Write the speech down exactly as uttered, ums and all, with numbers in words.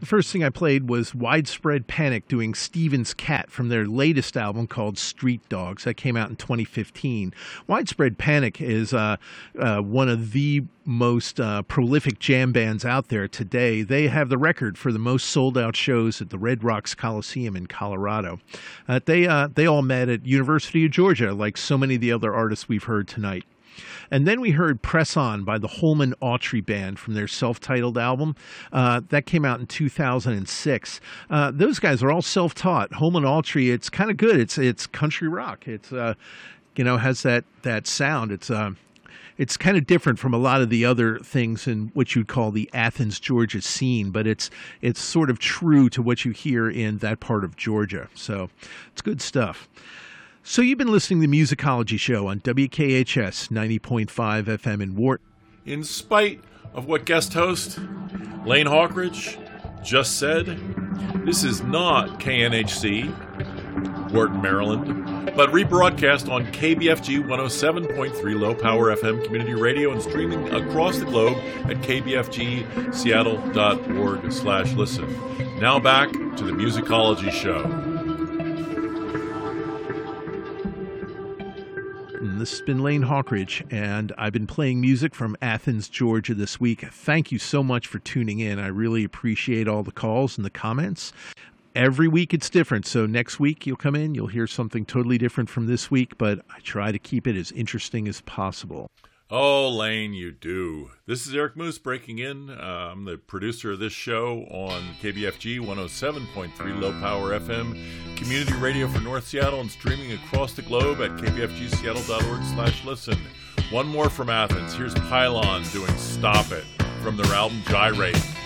The first thing I played was Widespread Panic doing Stephen's Cat from their latest album called Street Dogs. That came out in twenty fifteen. Widespread Panic is uh, uh, one of the most uh, prolific jam bands out there today. They have the record for the most sold-out shows at the Red Rocks Coliseum in Colorado. Uh, they, uh, they all met at University of Georgia, like so many of the other artists we've heard tonight. And then we heard Press On by the Holman Autry Band from their self-titled album. Uh, that came out in two thousand six. Uh, those guys are all self-taught. Holman Autry, it's kind of good. It's it's country rock. It's, uh, you know, has that, that sound. It's uh, it's kind of different from a lot of the other things in what you'd call the Athens, Georgia scene, but it's it's sort of true to what you hear in that part of Georgia. So it's good stuff. So you've been listening to the Musicology Show on W K H S ninety point five F M in Wharton. In spite of what guest host Lane Hawkridge just said, this is not K N H C, Wharton, Maryland, but rebroadcast on K B F G one oh seven point three Low Power F M Community Radio and streaming across the globe at k b f g seattle dot org slash listen. Now back to the Musicology Show. This has been Lane Hawkridge, and I've been playing music from Athens, Georgia this week. Thank you so much for tuning in. I really appreciate all the calls and the comments. Every week it's different, so next week you'll come in, you'll hear something totally different from this week, but I try to keep it as interesting as possible. Oh, Lane, you do. This is Eric Moose breaking in. Uh, I'm the producer of this show on K B F G one oh seven point three Low Power F M, community radio for North Seattle, and streaming across the globe at k b f g seattle dot org slash listen. One more from Athens. Here's Pylon doing Stop It from their album Gyrate.